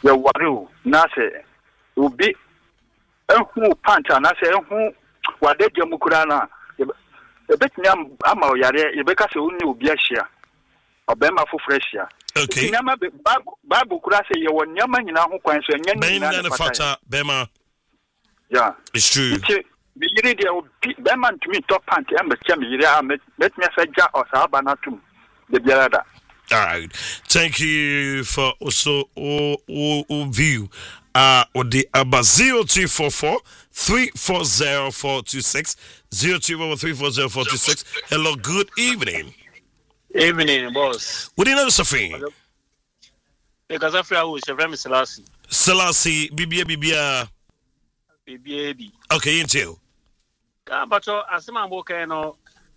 You worry, Nase, will be a who panta, Nase, who what did you Mukurana? A bit yam, Amo Yare, Rebecca, who be a share. Obema for fresh year. Okay. Babu could I say you were Yaman in our coins and Yan Fata, Bema. Yeah, it's true. The idea of Beman to me top pant and the Chemi, let me say Jack or Sabanatum, the Biada. All right. Thank you for also view. With the 0244 340 426 0244 340 426. Hello, good evening. Evening, boss. What do you know, Sophie? Because I feel I was Selassie. Selassie, Bibia. Okay, into. But as I'm working on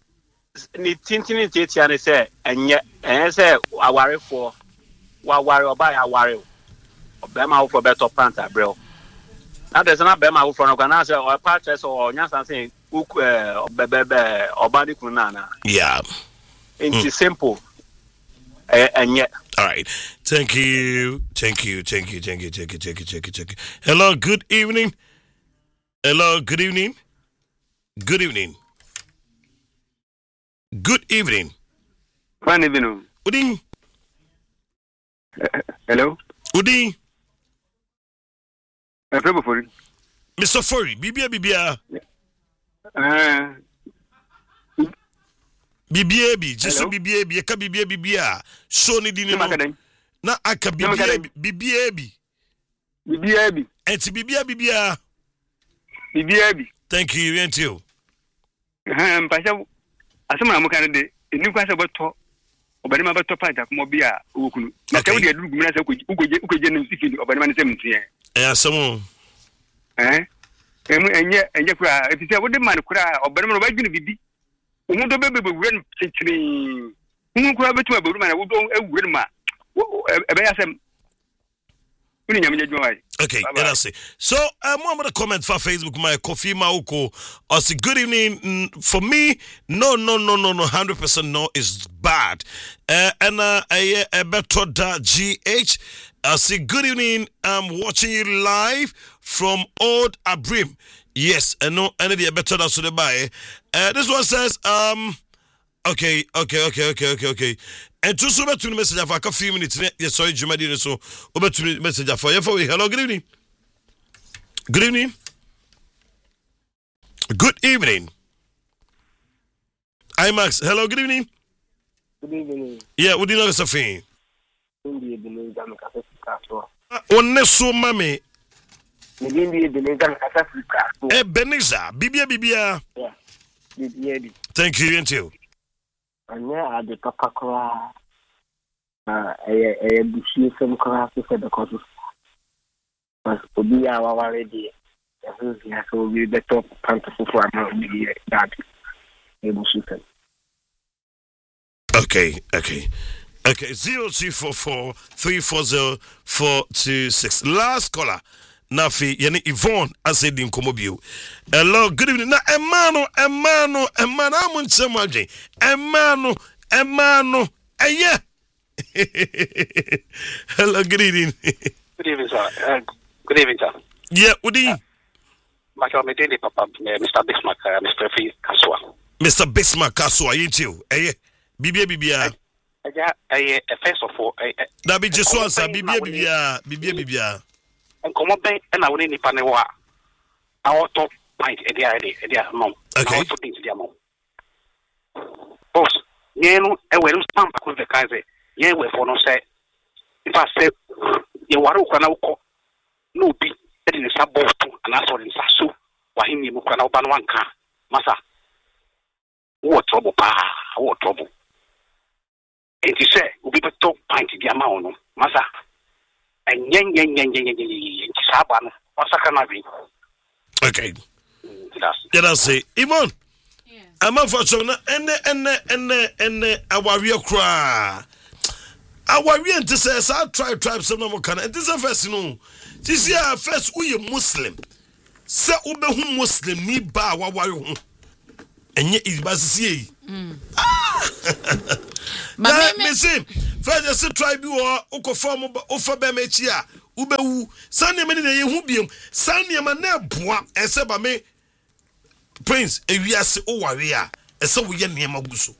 tintin and say, and yet, and say, I worry for what worry or buy a worry. Bema for better panta, bro. Now there's not Bema for an organizer or a purchase or something, or body kunana. Yeah. It's simple. And yet. All right. Thank you. Hello, good evening. Hello, good evening. Good evening. Good evening. Fine evening. Udin. Hello. Udin. Mr. Fori, Bibia. Bibiabi, just Bibiabi, aka Bibia. So ni dini na aka Bibiabi. Enti Bibia. Thank you, Yentio. Pasha, asema na mukande ni kwasa boto obani ma boto panta ko bia okunu na tawo de duru gumna sa ukoje no sifini obani ma ne semtie asamo enye kura efise wo de man kura obani ma ba ginu bibi umudo bebe wuren titiri unu kura betu aberu ma na wo ewuren ma ebe ya sem. Okay, that's it. So, I'm going to comment for Facebook, my Kofi Mauko. I say, good evening. For me, no, 100% no is bad. And I better that GH. I say, good evening. I'm watching you live from Old Abrim. Yes, and no, and the better that so the buy. This one says, Okay. And to so to message for a few minutes. Yes, sorry, Jumadi. So over to message for you. Hello, good evening. Good evening. Good evening. IMAX. Hello, good evening. Good evening. Yeah, what do you know, Sophie? Oneso mame. Ebenezer. Bibia. Yeah. Bibia. Thank you, until. And yeah, the papa cry. A bushy some class for the causes. But we are already. So we the top panther for that. Okay. 0244 340 426. Last caller. Nafi, yani Yvonne, I said in Komobio. Hello, good evening. Now, Emano, I'm on Samaji. Emano, yeah. Hello, good evening. Good evening, sir. Good evening, sir. Yeah, good evening. Mr. Bismarck, Mr. Fee Kaswa. Mr. Bismarck Kaswa, you too. Bibia. First of all, that be just one, sir. Bibia. And come up and I will need Panewa. Our top pint a dia mom. Okay. Putting to their mom. Boss, Yenu, a well stamp with the Kaiser. Ye will for no say. If I say, you are no be in the suburb and I saw in Sasu, Wahini Mukana Banwanka, Massa. What trouble, what trouble. And you say, we be top pint to their mount, Massa. And okay. That's it. Yvonne. I'm a fortune and our real cry. Our real to say, I'll tribe some more can. And this is a first, this year, first, we are Muslim. Say, Ube Muslim, me ba wa and yet is Basie. Me say, first, tribe you are Okoform Ofabemechia, ubewu sanya mani na yehu biem sanya mana boa ese ba me Prince ewiase o ware a ese wo ye niam aguso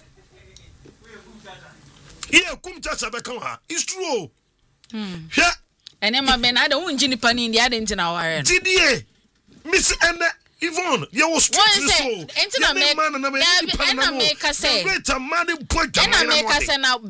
yeah kum chacha be kan ha it's true hwa enema be na da unji ni pani ndi ade ntina ware didie miss ene Yvonne, you was strictly so. Entina make say. Greater money point. Entina make say now.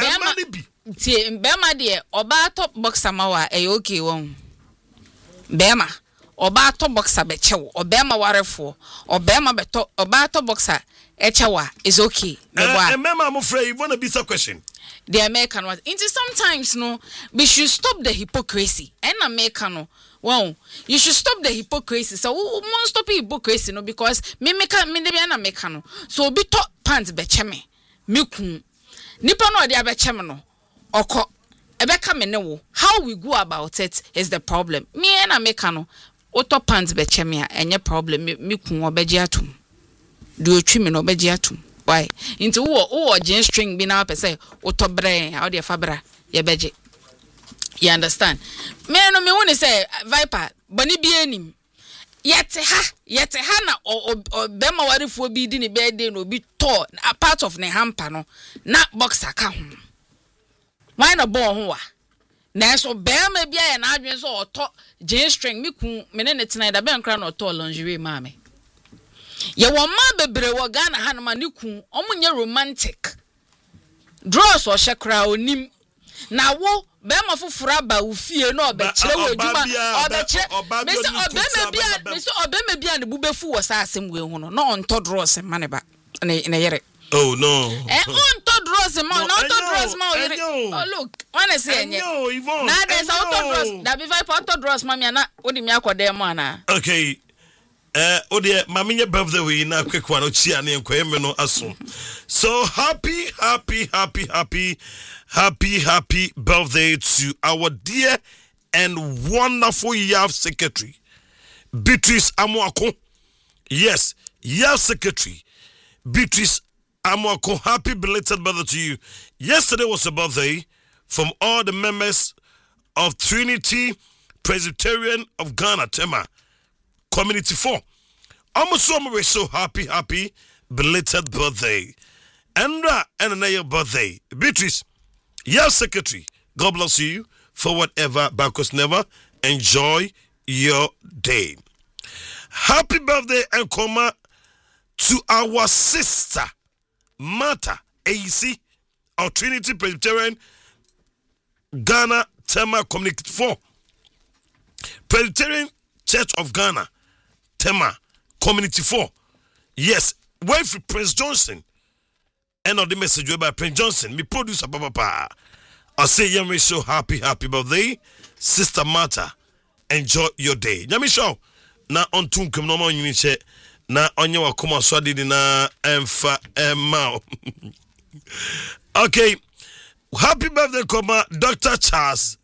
Bema de oba top boxer mawa e okay won. Bema oba top boxer be chewo. Obema warefo. Obema be top oba top boxer e chewa is okay. Remember I'm afraid you want to be some question. The American was into sometimes no we should stop the hypocrisy. And American no. Wow, you should stop the hypocrisy. So, we must stop hypocrisy, no, because me make na mekano. So, be top pants becheme. Milkun. Nipa no dia becheme no. Oko. Ebeka me no. How we go about it is the problem. Me na mekano. O top pants becheme enye problem. Milkun obeji atum. Do otwi me no obeji atum. Why? Into wo jean string bi na pese o top brain. How dia fabra. Ye beji. You understand? Me no me woni say Viper boni bi anim yete ha na o bema warefo bi di ne birthday no bi to a part of ne hamper no na boxer ka ho why na ball ho wa na so bema bi aye na adwen so oto jean string mi ku me ne tena da ben kra na oto lingerie ma me ye wo ma bebre wo Ghana ha na ma ne ku omunye romantic draws o shekra onim na wo bema fufura ba ufie no obekire wo djuma obekire mesi obema bia ne bubefu wo sa asem we hu no na onto draws mane ba ne yere oh no onto draws ma na onto draws ma yere oh look wanna say enye na there's onto draws that be Viper onto draws ma me na odi me akode mo ana okay odi maminye birthday we na quick one ochia ne enkoye me no aso so happy birthday to our dear and wonderful YAF secretary Beatrice Amoako. Yes, YAF secretary Beatrice Amoako, happy belated birthday to you. Yesterday was a birthday from all the members of Trinity Presbyterian of Ghana Tema Community 4. Almost so happy belated birthday. Andra and another birthday. Beatrice, your secretary, God bless you for whatever, because never. Enjoy your day. Happy birthday and coma to our sister, Martha AC of Trinity Presbyterian Ghana Tema Community 4. Presbyterian Church of Ghana Tema Community 4. Yes, wife Prince Johnson. End of the message by Prince Johnson, me producer papa. I say Yami show happy birthday, Sister Martha. Enjoy your day. Yami show na on tunkum no man yini na onye wakoma so didi na emfa emma. Okay. Happy birthday, Dr. Charles